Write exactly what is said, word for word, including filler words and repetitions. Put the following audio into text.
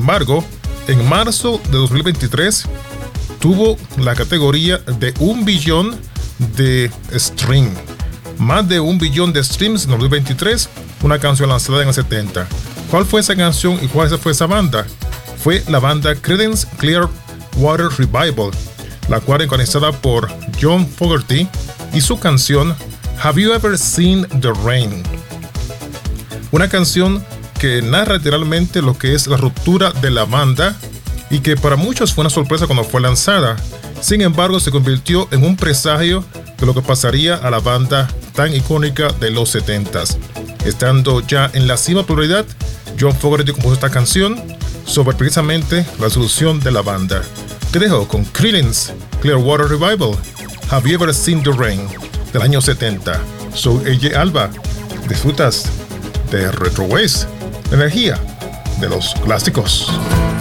embargo, en marzo de dos mil veintitrés tuvo la categoría de un billón de stream. Más de un billón de streams en dos mil veintitrés, una canción lanzada en el setenta. ¿Cuál fue esa canción y cuál fue esa banda? Fue la banda Creedence Clearwater Revival, la cual es organizada por John Fogerty y su canción Have You Ever Seen the Rain? Una canción que narra literalmente lo que es la ruptura de la banda y que para muchos fue una sorpresa cuando fue lanzada. Sin embargo, se convirtió en un presagio de lo que pasaría a la banda tan icónica de los setentas. Estando ya en la cima de popularidad, John Fogerty compuso esta canción sobre precisamente la solución de la banda. Te dejo con Creedence Clearwater Revival, Have You Ever Seen the Rain, del año setenta. Soy A J Alba. Disfrutas de Retro Waves, la energía de los clásicos.